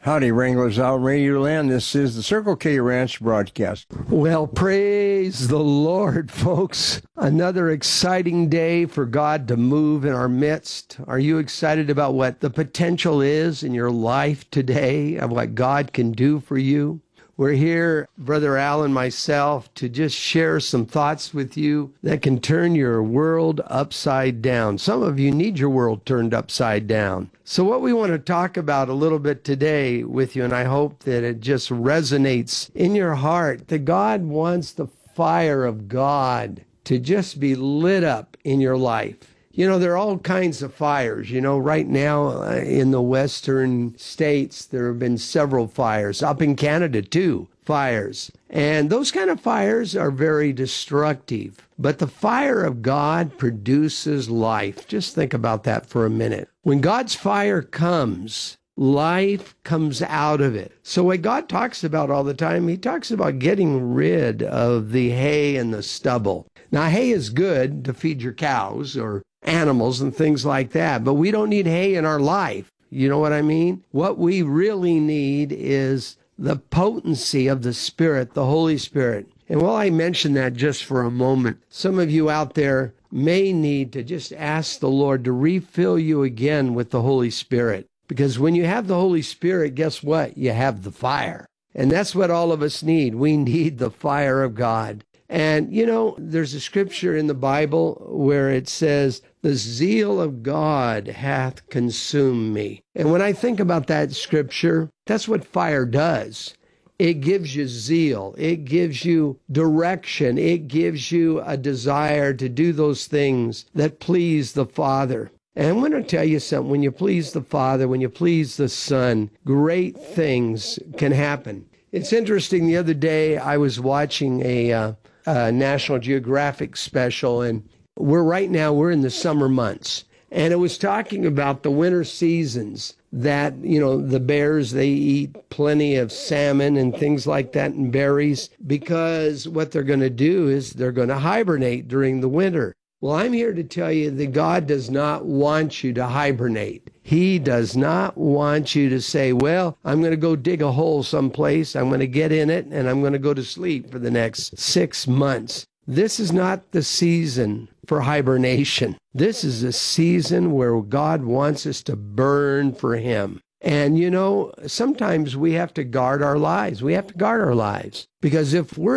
Howdy, Wranglers out in Radio Land. This is the Circle K Ranch broadcast. Well, praise the Lord, folks. Another exciting day for God to move in our midst. Are you excited about what the potential is in your life today, of what God can do for you? We're here, Brother Al and myself, to just share some thoughts with you that can turn your world upside down. Some of you need your world turned upside down. So what we want to talk about a little bit today with you, and I hope that it just resonates in your heart, that God wants the fire of God to just be lit up in your life. You know, there are all kinds of fires. You know, right now in the western states, there have been several fires. Up in Canada, too, fires. And those kind of fires are very destructive. But the fire of God produces life. Just think about that for a minute. When God's fire comes, life comes out of it. So what God talks about all the time, he talks about getting rid of the hay and the stubble. Now, hay is good to feed your cows or animals and things like that, but we don't need hay in our life. You know what I mean? What we really need is the potency of the Spirit, the Holy Spirit. And while I mention that just for a moment, some of you out there may need to just ask the Lord to refill you again with the Holy Spirit. Because when you have the Holy Spirit, guess what? You have the fire. And that's what all of us need. We need the fire of God. And, you know, there's a scripture in the Bible where it says, the zeal of God hath consumed me. And when I think about that scripture, that's what fire does. It gives you zeal. It gives you direction. It gives you a desire to do those things that please the Father. And I'm going to tell you something. When you please the Father, when you please the Son, great things can happen. It's interesting. The other day, I was watching a National Geographic special, and we're in the summer months. And it was talking about the winter seasons that, you know, the bears, they eat plenty of salmon and things like that and berries, because what they're going to do is they're going to hibernate during the winter. Well, I'm here to tell you that God does not want you to hibernate. He does not want you to say, well, I'm going to go dig a hole someplace, I'm going to get in it, and I'm going to go to sleep for the next 6 months. This is not the season for hibernation. This is a season where God wants us to burn for Him. And, you know, sometimes we have to guard our lives. We have to guard our lives. Because if we're